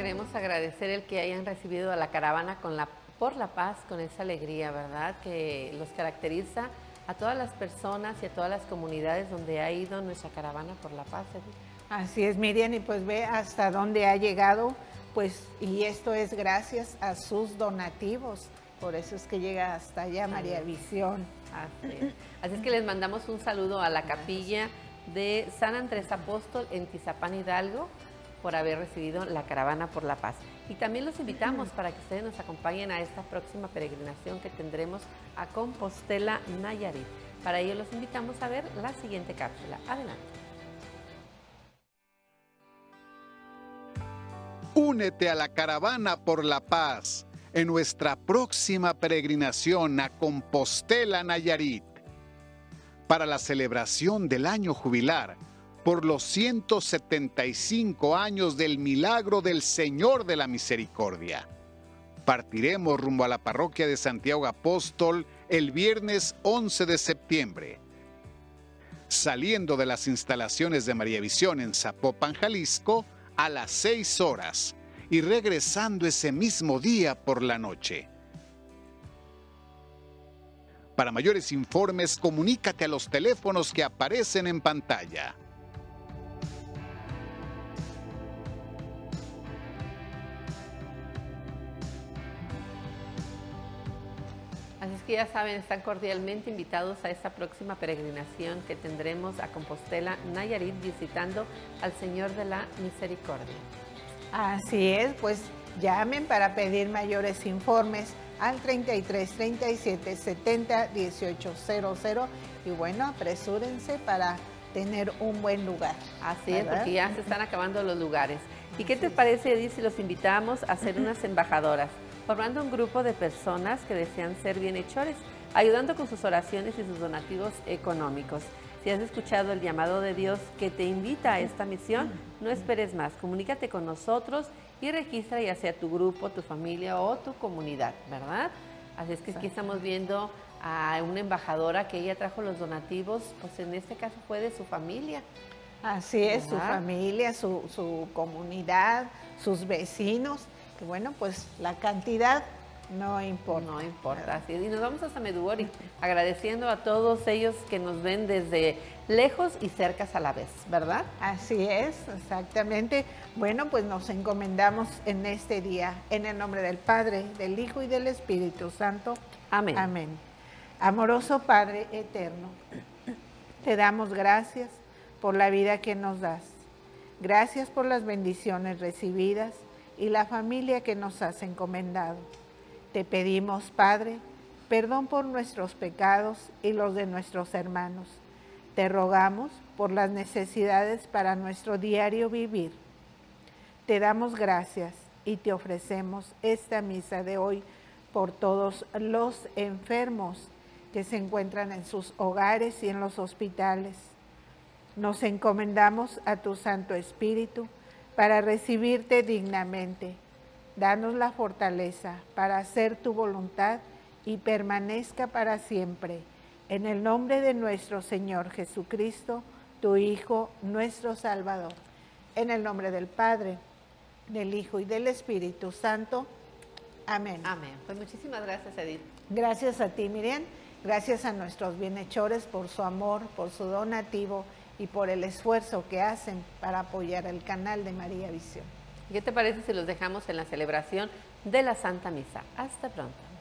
queremos agradecer el que hayan recibido a la caravana por la paz, con esa alegría, ¿verdad? Que los caracteriza a todas las personas y a todas las comunidades donde ha ido nuestra caravana por la paz, Edith. Así es, Miriam, y pues ve hasta dónde ha llegado, pues, y esto es gracias a sus donativos. Por eso es que llega hasta allá María Visión. Así es que les mandamos un saludo a la capilla de San Andrés Apóstol en Tizapán, Hidalgo, por haber recibido la caravana por la paz. Y también los invitamos para que ustedes nos acompañen a esta próxima peregrinación que tendremos a Compostela, Nayarit. Para ello los invitamos a ver la siguiente cápsula. Adelante. Únete a la caravana por la paz en nuestra próxima peregrinación a Compostela, Nayarit, para la celebración del año jubilar por los 175 años del milagro del Señor de la Misericordia. Partiremos rumbo a la parroquia de Santiago Apóstol el viernes 11 de septiembre. Saliendo de las instalaciones de María Visión en Zapopan, Jalisco, a las 6 horas y regresando ese mismo día por la noche. Para mayores informes, comunícate a los teléfonos que aparecen en pantalla. Así es que ya saben, están cordialmente invitados a esta próxima peregrinación que tendremos a Compostela, Nayarit, visitando al Señor de la Misericordia. Así es, pues llamen para pedir mayores informes al 33 37 70 18 00 y bueno, apresúrense para tener un buen lugar. Así es, porque ya se están acabando los lugares. ¿Y qué te parece, Edith, si los invitamos a ser unas embajadoras, formando un grupo de personas que desean ser bienhechores, ayudando con sus oraciones y sus donativos económicos? Si has escuchado el llamado de Dios que te invita a esta misión, no esperes más, comunícate con nosotros y registra ya sea tu grupo, tu familia o tu comunidad, ¿verdad? Así es que aquí estamos viendo a una embajadora que ella trajo los donativos, pues en este caso fue de su familia. Así es, ¿verdad? su familia, su comunidad, sus vecinos, que bueno, pues la cantidad no importa. No importa, así es. Y nos vamos hasta Medugori, agradeciendo a todos ellos que nos ven desde lejos y cercas a la vez, ¿verdad? Así es, exactamente. Bueno, pues nos encomendamos en este día, en el nombre del Padre, del Hijo y del Espíritu Santo. Amén. Amén. Amoroso Padre eterno, te damos gracias por la vida que nos das. Gracias por las bendiciones recibidas y la familia que nos has encomendado. Te pedimos, Padre, perdón por nuestros pecados y los de nuestros hermanos. Te rogamos por las necesidades para nuestro diario vivir. Te damos gracias y te ofrecemos esta misa de hoy por todos los enfermos que se encuentran en sus hogares y en los hospitales. Nos encomendamos a tu Santo Espíritu para recibirte dignamente. Danos la fortaleza para hacer tu voluntad y permanezca para siempre. En el nombre de nuestro Señor Jesucristo, tu Hijo, nuestro Salvador. En el nombre del Padre, del Hijo y del Espíritu Santo. Amén. Amén. Pues muchísimas gracias, Edith. Gracias a ti, Miriam. Gracias a nuestros bienhechores por su amor, por su donativo y por el esfuerzo que hacen para apoyar el canal de María Visión. ¿Qué te parece si los dejamos en la celebración de la Santa Misa? Hasta pronto.